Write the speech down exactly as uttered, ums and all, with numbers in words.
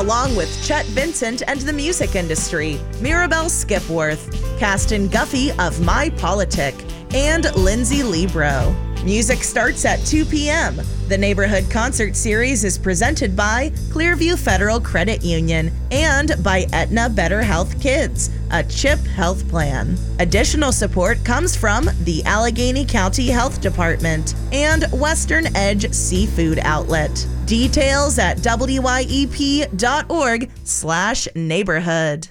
along with Chet Vincent and the music industry, Mirabelle Skipworth, Caston Guffey of My Politic, and Lindsay Libro. Music starts at two p.m. The Neighborhood Concert Series is presented by Clearview Federal Credit Union and by Aetna Better Health Kids, a CHIP health plan. Additional support comes from the Allegheny County Health Department and Western Edge Seafood Outlet. Details at W Y E P dot org slash neighborhood.